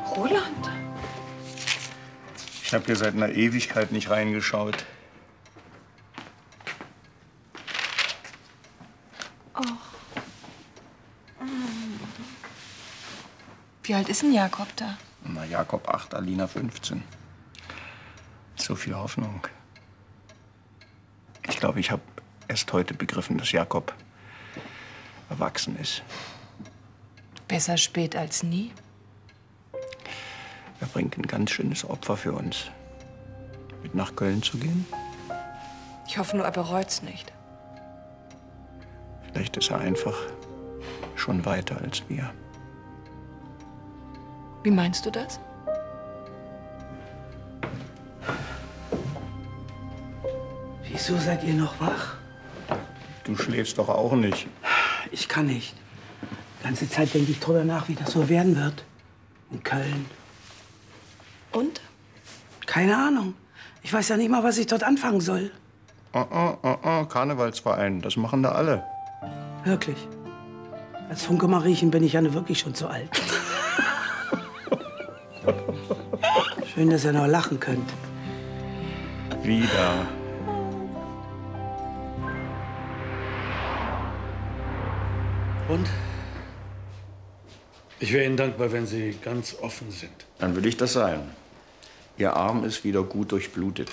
Roland? Ich habe hier seit einer Ewigkeit nicht reingeschaut. Oh. Wie alt ist denn Jakob da? Na, Jakob 8, Alina 15. So viel Hoffnung. Ich glaube, ich habe erst heute begriffen, dass Jakob erwachsen ist. Besser spät als nie. Er bringt ein ganz schönes Opfer für uns. Mit nach Köln zu gehen? Ich hoffe nur, er bereut's nicht. Vielleicht ist er einfach schon weiter als wir. Wie meinst du das? Wieso seid ihr noch wach? Du schläfst doch auch nicht. Ich kann nicht. Die ganze Zeit denke ich drüber nach, wie das so werden wird. In Köln. Und? Keine Ahnung. Ich weiß ja nicht mal, was ich dort anfangen soll. Karnevalsverein, das machen da alle. Wirklich. Als Funke Mariechen bin ich ja wirklich schon zu alt. Schön, dass ihr noch lachen könnt. Wieder. Und? Ich wäre Ihnen dankbar, wenn Sie ganz offen sind. Dann will ich das sein. Ihr Arm ist wieder gut durchblutet.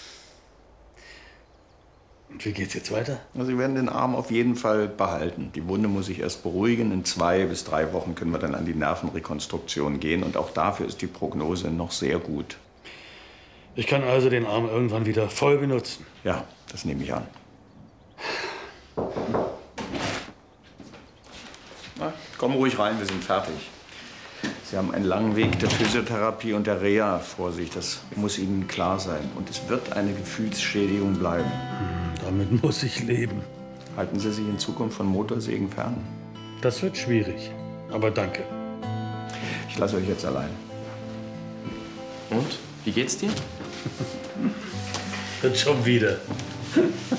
Und wie geht's jetzt weiter? Sie werden den Arm auf jeden Fall behalten. Die Wunde muss sich erst beruhigen. In 2 bis 3 Wochen können wir dann an die Nervenrekonstruktion gehen. Und auch dafür ist die Prognose noch sehr gut. Ich kann also den Arm irgendwann wieder voll benutzen? Ja, das nehme ich an. Na, kommen ruhig rein, wir sind fertig. Sie haben einen langen Weg der Physiotherapie und der Reha vor sich. Das muss Ihnen klar sein. Und es wird eine Gefühlsschädigung bleiben. Damit muss ich leben. Halten Sie sich in Zukunft von Motorsägen fern. Das wird schwierig, aber danke. Ich lasse euch jetzt allein. Und? Wie geht's dir? Schon wieder.